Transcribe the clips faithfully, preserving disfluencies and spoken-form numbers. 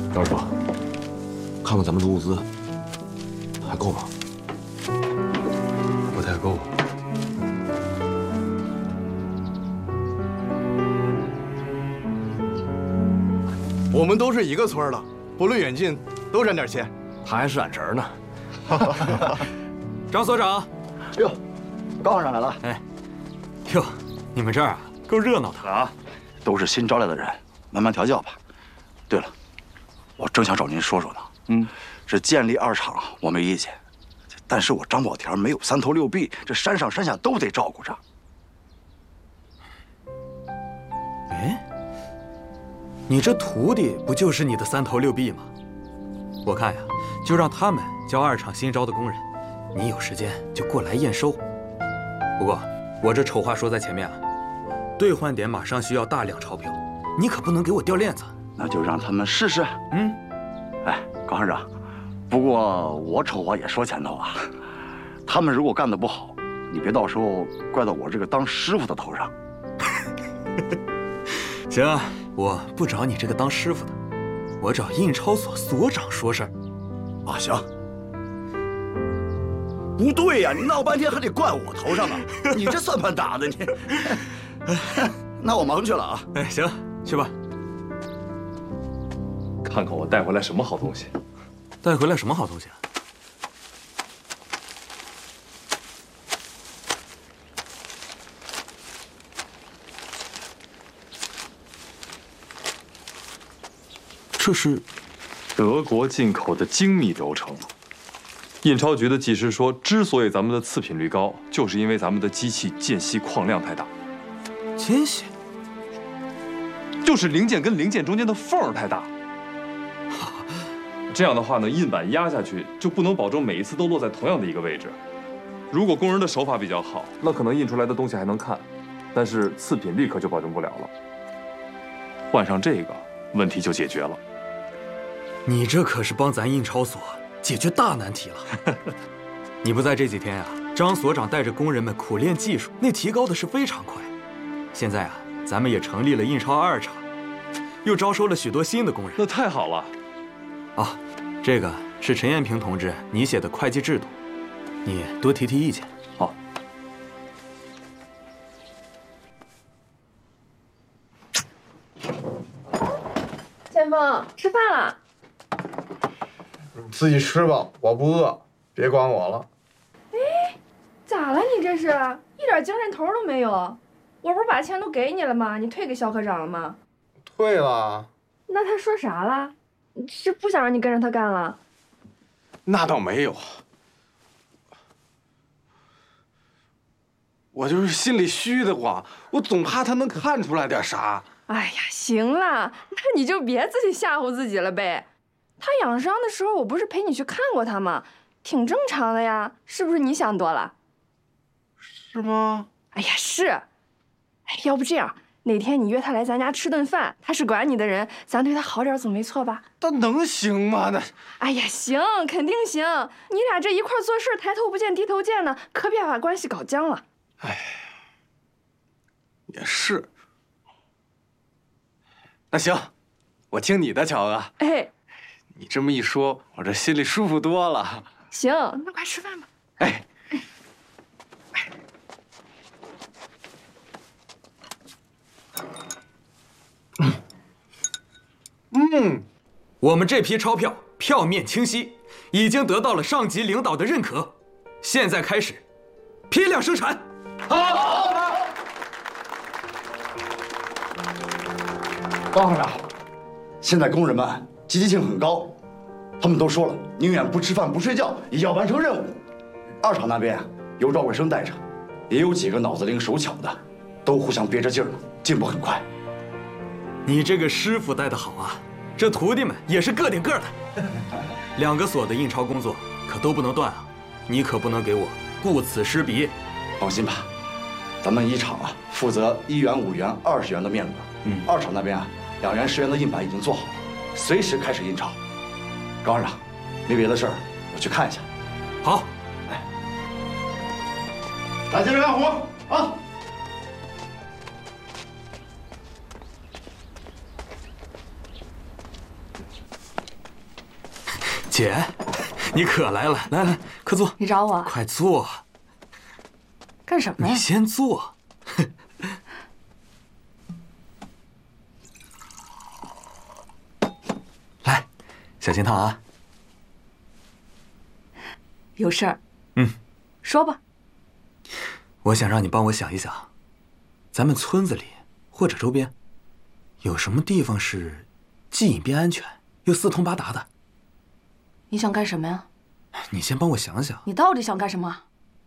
张师傅，看看咱们的物资还够吗？ 不太够。 我们都是一个村的，不论远近，都沾点钱。 他还是俺侄儿呢。 张所长， 哟，高行长来了。 哎，哟，你们这儿啊，够热闹的啊，都是新招来的人，慢慢调教吧。对了，我正想找您说说呢。嗯，这建立二厂我没意见，但是我张宝田没有三头六臂，这山上山下都得照顾着。 哎，你这徒弟不就是你的三头六臂吗？我看呀，就让他们教二厂新招的工人，你有时间就过来验收。不过我这丑话说在前面啊，兑换点马上需要大量钞票，你可不能给我掉链子。 那就让他们试试。 嗯， 哎，高行长，不过我丑话也说前头啊，他们如果干得不好，你别到时候怪到我这个当师傅的头上。 行啊，我不找你这个当师傅的，我找印钞所所长说事儿。 啊，行。不对呀，你闹半天还得怪我头上呢，你这算盘打的你。那我忙去了啊。 哎，行，去吧。 看看我带回来什么好东西。 带回来什么好东西啊？这是德国进口的精密轴承。印钞局的技师说，之所以咱们的次品率高，就是因为咱们的机器间隙矿量太大。 间隙？ 就是零件跟零件中间的缝儿太大。这样的话呢，印板压下去就不能保证每一次都落在同样的一个位置。如果工人的手法比较好，那可能印出来的东西还能看，但是次品率可就保证不了了。换上这个，问题就解决了。 你这可是帮咱印钞所解决大难题了。你不在这几天啊，张所长带着工人们苦练技术，那提高的是非常快。现在啊，咱们也成立了印钞二厂，又招收了许多新的工人。 那太好了。 啊，这个是陈延平同志你写的会计制度，你多提提意见。 好。 先锋，吃饭了。 你自己吃吧，我不饿，别管我了。 哎，咋了？你这是一点精神头都没有？我不是把钱都给你了吗？你退给肖科长了吗？ 退了。 那他说啥了？是不想让你跟着他干了？ 那倒没有，我就是心里虚得慌，我总怕他能看出来点啥。 哎呀，行了，那你就别自己吓唬自己了呗。他养伤的时候，我不是陪你去看过他吗？挺正常的呀，是不是你想多了？ 是吗？ 哎呀，是。哎，要不这样，哪天你约他来咱家吃顿饭，他是管你的人，咱对他好点总没错吧？ 那能行吗？那…… 哎呀，行，肯定行。你俩这一块做事，抬头不见低头见呢，可别把关系搞僵了。 哎，也是。那行，我听你的，乔哥。 哎， 你这么一说，我这心里舒服多了。 行，那快吃饭吧。 哎。 嗯，我们这批钞票票面清晰，已经得到了上级领导的认可。现在开始批量生产。 好。 高行长，现在工人们积极性很高，他们都说了，宁愿不吃饭不睡觉，也要完成任务。二厂那边有赵卫生带着，也有几个脑子灵手巧的，都互相憋着劲儿呢，进步很快。 你这个师傅带得好啊，这徒弟们也是个顶个的。两个所的印钞工作可都不能断啊，你可不能给我顾此失彼。 放心吧，咱们一厂啊负责一元、五元、二十元的面额，嗯，二厂那边啊两元、十元的印板已经做好了，随时开始印钞。高行长，没别的事儿，我去看一下。 好， 哎，来接着干活啊！ 姐，你可来了，来来，快坐。 你找我快坐。 干什么呀？ 你先坐。来，小心烫啊。 有事儿？ 嗯， 说吧。 我想让你帮我想一想，咱们村子里或者周边，有什么地方是既隐蔽安全又四通八达的？ 你想干什么呀？ 你先帮我想想。 你到底想干什么？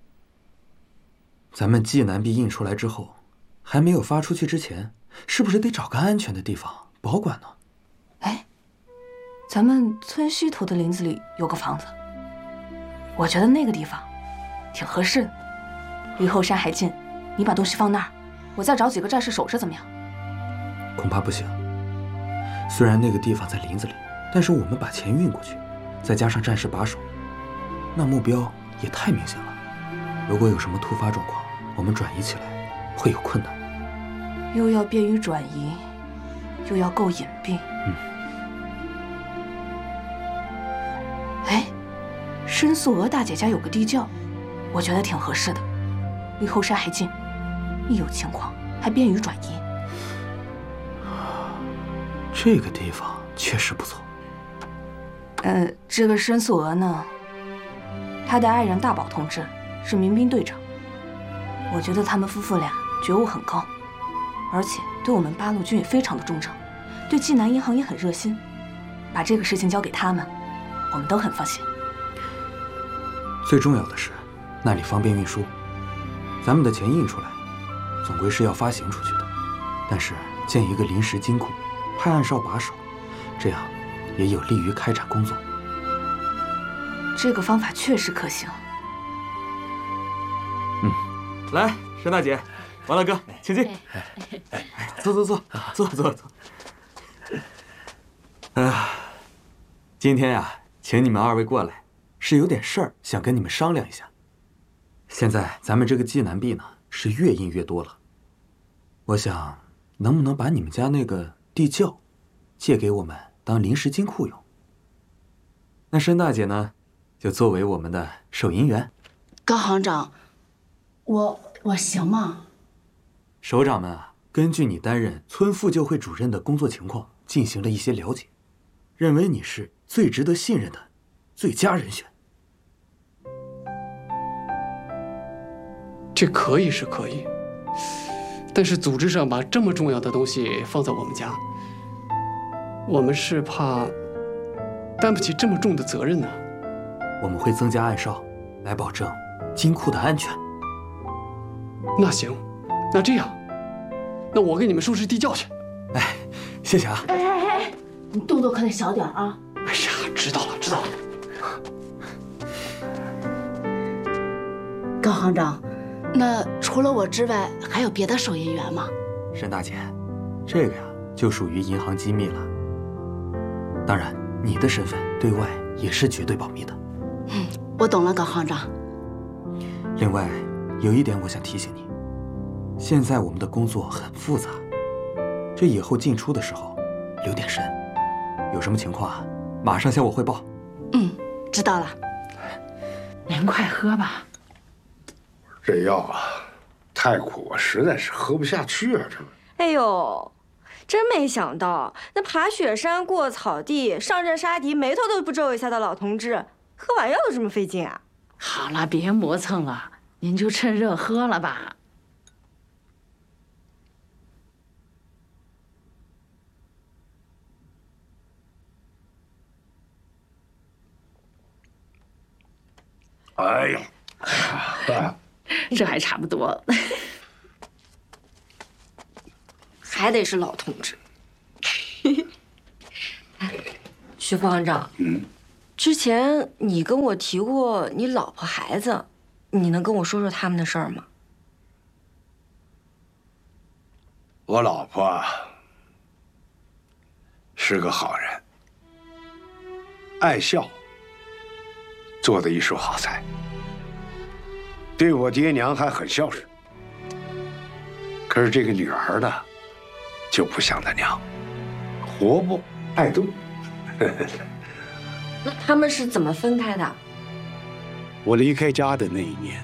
咱们济南币印出来之后，还没有发出去之前，是不是得找个安全的地方保管呢？ 哎，咱们村西头的林子里有个房子，我觉得那个地方挺合适的，离后山还近。你把东西放那儿，我再找几个战士守着，怎么样？ 恐怕不行。虽然那个地方在林子里，但是我们把钱运过去，再加上战士把守，那目标也太明显了。如果有什么突发状况，我们转移起来会有困难。 又要便于转移，又要够隐蔽。 嗯。 哎，申素娥大姐家有个地窖，我觉得挺合适的，离后山还近，一有情况还便于转移。 这个地方确实不错。 呃，这个申素娥呢，她的爱人大宝同志是民兵队长，我觉得他们夫妇俩觉悟很高，而且对我们八路军也非常的忠诚，对济南银行也很热心。把这个事情交给他们，我们都很放心。 最重要的是，那里方便运输。咱们的钱印出来，总归是要发行出去的，但是建一个临时金库，派暗哨把守，这样也有利于开展工作。 这个方法确实可行。 嗯，来，申大姐，王大哥，请进。哎，坐坐坐，坐坐坐。啊，今天呀，请你们二位过来，是有点事儿想跟你们商量一下。现在咱们这个济南币呢，是越印越多了。我想，能不能把你们家那个地窖借给我们当临时金库用？那申大姐呢，就作为我们的守银员。 高行长，我我行吗？ 首长们啊，根据你担任村妇救会主任的工作情况进行了一些了解，认为你是最值得信任的最佳人选。 这可以是可以，但是组织上把这么重要的东西放在我们家，我们是怕担不起这么重的责任呢。 我们会增加暗哨，来保证金库的安全。 那行，那这样，那我给你们收拾地窖去。 哎，谢谢啊。 哎哎哎，你动作可得小点啊。 哎呀，知道了知道了。 高行长，那除了我之外，还有别的守银员吗？ 申大姐，这个呀就属于银行机密了。当然，你的身份对外也是绝对保密的。 嗯，我懂了，高行长。 另外，有一点我想提醒你，现在我们的工作很复杂，这以后进出的时候留点神，有什么情况啊，马上向我汇报。 嗯，知道了。 您快喝吧。 这药啊，太苦，我实在是喝不下去啊！这。 哎呦，真没想到，那爬雪山、过草地、上阵杀敌，眉头都不皱一下的老同志，喝完药都这么费劲啊！ 好了，别磨蹭了，您就趁热喝了吧。 哎呀， 这还差不多。 还得是老同志。徐副行长， 嗯， 之前你跟我提过你老婆孩子，你能跟我说说他们的事儿吗？ 我老婆是个好人，爱笑，做的一手好菜，对我爹娘还很孝顺。可是这个女儿呢，就不像她娘，活泼爱动。 那他们是怎么分开的？ 我离开家的那一年，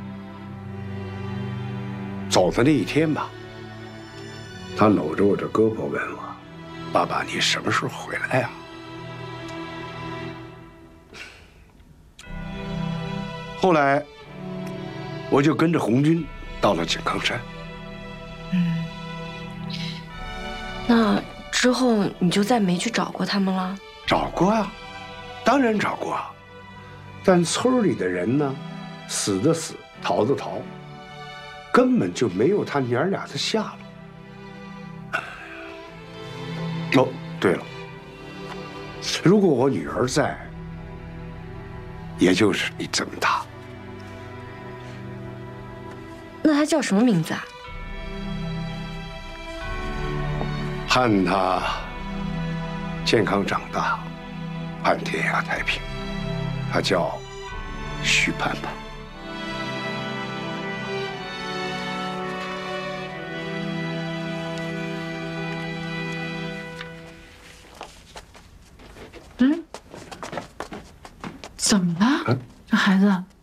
走的那一天吧，他搂着我的胳膊问我：“爸爸，你什么时候回来呀？”后来，我就跟着红军到了井冈山。 嗯，那之后你就再没去找过他们了？ 找过啊，当然找过啊。但村里的人呢，死的死，逃的逃，根本就没有他娘俩的下落。哦，对了，如果我女儿在，也就是你这么大。 那她叫什么名字啊？ 盼她健康长大，盼天下太平。她叫徐盼盼。 嗯，怎么了？这孩子